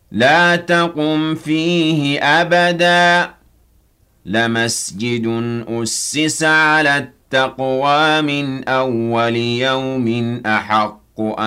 لا تقم فيه أبدا لمسجد أسس على التقوى من أول يوم أحق